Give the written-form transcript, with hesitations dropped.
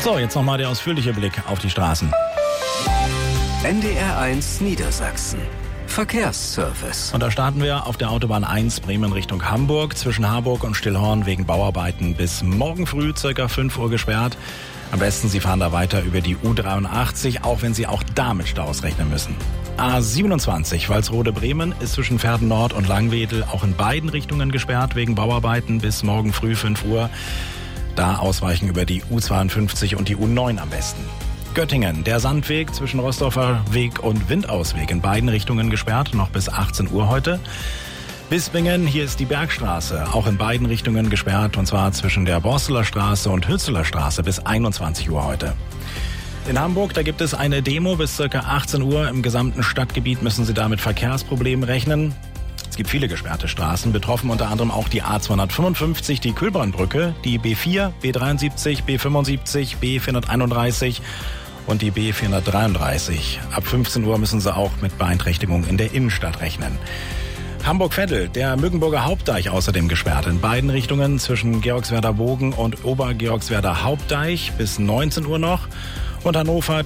So, jetzt nochmal der ausführliche Blick auf die Straßen. NDR1 Niedersachsen. Verkehrsservice. Und da starten wir auf der Autobahn 1 Bremen Richtung Hamburg. Zwischen Harburg und Stillhorn wegen Bauarbeiten bis morgen früh ca. 5 Uhr gesperrt. Am besten, Sie fahren da weiter über die U83, auch wenn Sie auch da mit Staus rechnen müssen. A27 Walsrode-Bremen ist zwischen Verden Nord und Langwedel auch in beiden Richtungen gesperrt wegen Bauarbeiten bis morgen früh 5 Uhr. Da ausweichen über die U52 und die U9 am besten. Göttingen, der Sandweg zwischen Rostorfer Weg und Windausweg in beiden Richtungen gesperrt, noch bis 18 Uhr heute. Bispingen, hier ist die Bergstraße, auch in beiden Richtungen gesperrt, und zwar zwischen der Borsteler Straße und Hützeler Straße bis 21 Uhr heute. In Hamburg, da gibt es eine Demo bis ca. 18 Uhr. Im gesamten Stadtgebiet müssen Sie da mit Verkehrsproblemen rechnen. Es gibt viele gesperrte Straßen, betroffen unter anderem auch die A255, die Kühlbrandbrücke, die B4, B73, B75, B431 und die B433. Ab 15 Uhr müssen Sie auch mit Beeinträchtigungen in der Innenstadt rechnen. Hamburg-Veddel, der Mückenburger Hauptdeich außerdem gesperrt. In beiden Richtungen zwischen Georgswerder Bogen und Obergeorgswerder Hauptdeich bis 19 Uhr noch. Und Hannover,